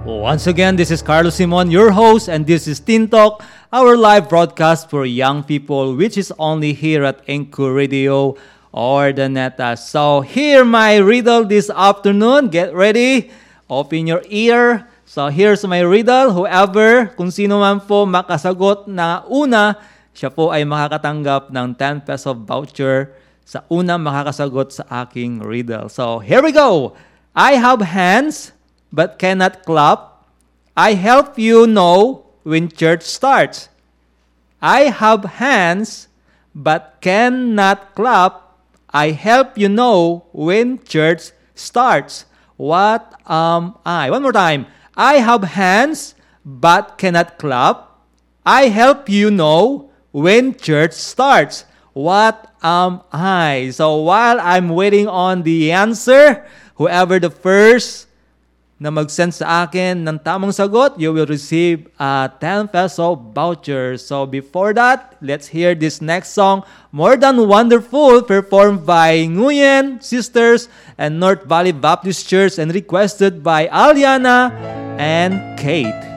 Once again, this is Carlos Simon, your host, and this is Teen Talk, our live broadcast for young people, which is only here at Anchor Radio or the Neta. So, hear my riddle this afternoon. Get ready. Open your ear. So, here's my riddle. Whoever, kung sino man po makasagot na una, siya po ay makakatanggap ng 10 peso voucher sa unang makakasagot sa aking riddle. So, here we go. I have hands but cannot clap. I help you know when church starts. I have hands but cannot clap. I help you know when church starts. What am I? One more time. I have hands but cannot clap. I help you know when church starts. What am I? So while I'm waiting on the answer, whoever the first na mag-send sa akin ng tamang sagot, you will receive a 10 peso voucher. So before that, let's hear this next song, More Than Wonderful, performed by Nguyen Sisters and North Valley Baptist Church and requested by Aliana and Kate.